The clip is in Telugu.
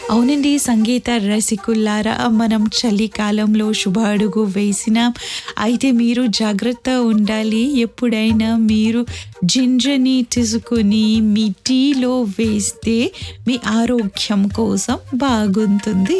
అవునండి. సంగీత రసికుల్లారా మనం చలికాలంలో శుభ అడుగు వేసినాం. అయితే మీరు జాగ్రత్త ఉండాలి. ఎప్పుడైనా మీరు జింజర్‌ని తీసుకొని మీ టీలో వేస్తే మీ ఆరోగ్యం కోసం బాగుంటుంది.